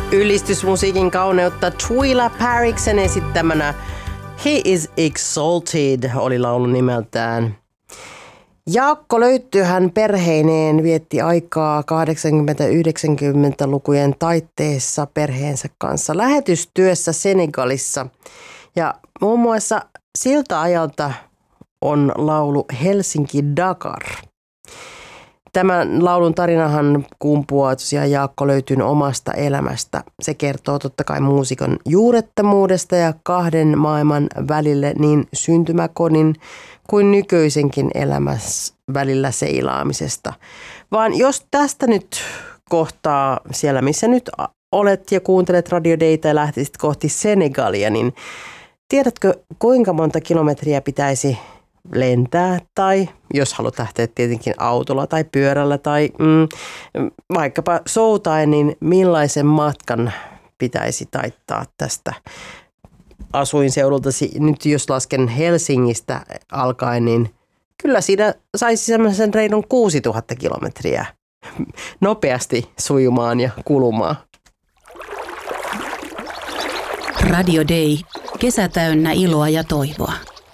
Ylistysmusiikin kauneutta Twila Pariksen esittämänä He is Exalted oli laulun nimeltään. Jaakko Löyttyhän perheineen vietti aikaa 80-90-lukujen taitteessa perheensä kanssa lähetystyössä Senegalissa. Ja muun muassa siltä ajalta on laulu Helsinki-Dakar. Tämän laulun tarinahan kumpuaa tosiaan Jaakko Löytyn omasta elämästä. Se kertoo totta kai muusikon juurettomuudesta ja kahden maailman välille niin syntymäkodin kuin nykyisenkin elämässä välillä seilaamisesta. Vaan jos tästä nyt kohtaa siellä, missä nyt olet ja kuuntelet Radio Dayta ja lähtisit kohti Senegalia, niin tiedätkö kuinka monta kilometriä pitäisi lentää tai jos haluat lähteä tietenkin autolla tai pyörällä tai vaikkapa soutaen, niin millaisen matkan pitäisi taittaa tästä asuinseudulta? Nyt jos lasken Helsingistä alkaen, niin kyllä siinä saisi semmoisen reilun 6000 kilometriä nopeasti sujumaan ja kulumaan. Radio Day. Kesä täynnä iloa ja toivoa.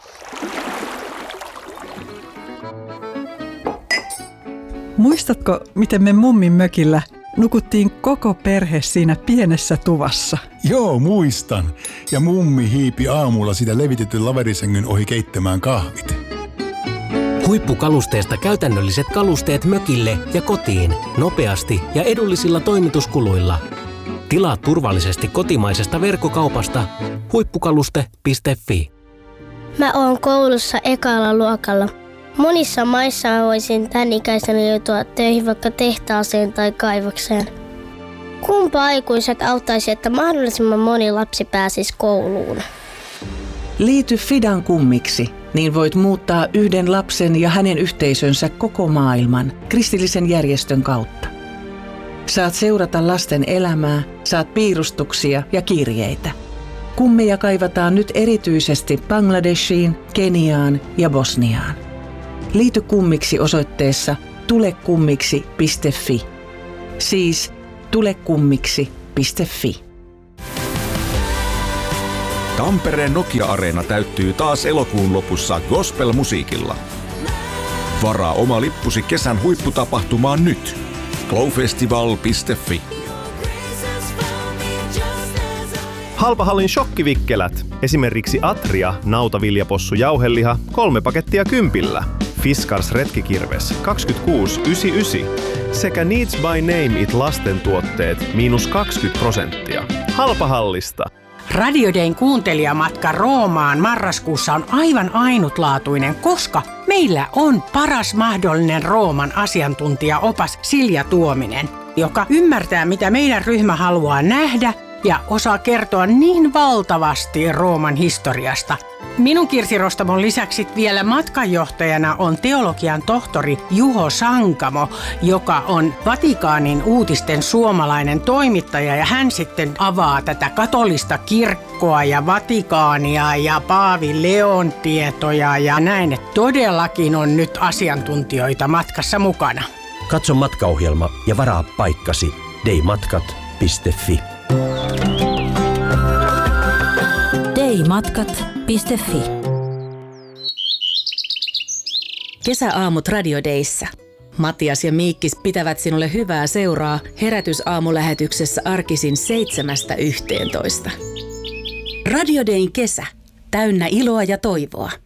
Muistatko, miten me mummin mökillä nukuttiin koko perhe siinä pienessä tuvassa? Joo, muistan. Ja mummi hiipi aamulla sitä levitetyn laverisängyn ohi keittämään kahvit. Huippukalusteesta käytännölliset kalusteet mökille ja kotiin nopeasti ja edullisilla toimituskuluilla. Tilaa turvallisesti kotimaisesta verkkokaupasta huippukaluste.fi. Mä oon koulussa ekalla luokalla. Monissa maissa voisin tän ikäisenä joutua töihin vaikka tehtaaseen tai kaivokseen. Kumpa aikuiset auttaisi, että mahdollisimman moni lapsi pääsisi kouluun? Liity Fidan kummiksi, niin voit muuttaa yhden lapsen ja hänen yhteisönsä koko maailman kristillisen järjestön kautta. Saat seurata lasten elämää, saat piirustuksia ja kirjeitä. Kummeja kaivataan nyt erityisesti Bangladeshiin, Keniaan ja Bosniaan. Liity kummiksi osoitteessa tulekummiksi.fi. Siis tulekummiksi.fi. Tampereen Nokia-areena täyttyy taas elokuun lopussa gospel-musiikilla. Varaa oma lippusi kesän huipputapahtumaan nyt. glowfestival.fi. Halpahallin shokkivikkelät. Esimerkiksi Atria, nautaviljapossu jauheliha, 3 pakettia 10. Fiskars retkikirves 26,99 sekä Needs by Name It lastentuotteet -20%. Halpahallista. Radio Dayn kuuntelijamatka Roomaan marraskuussa on aivan ainutlaatuinen, koska meillä on paras mahdollinen Rooman asiantuntijaopas Silja Tuominen, joka ymmärtää, mitä meidän ryhmä haluaa nähdä ja osaa kertoa niin valtavasti Rooman historiasta. Minun Kirsi Rostamon lisäksi vielä matkanjohtajana on teologian tohtori Juho Sankamo, joka on Vatikaanin uutisten suomalainen toimittaja, ja hän sitten avaa tätä katolista kirkkoa ja Vatikaania ja Paavi Leon tietoja ja näin, että todellakin on nyt asiantuntijoita matkassa mukana. Katso matkaohjelma ja varaa paikkasi daymatkat.fi. Daymatkat.fi. Kesäaamut Radio Dayssä. Matias ja Miikkis pitävät sinulle hyvää seuraa herätysaamulähetyksessä arkisin 7–11. Radio Dayn kesä. Täynnä iloa ja toivoa.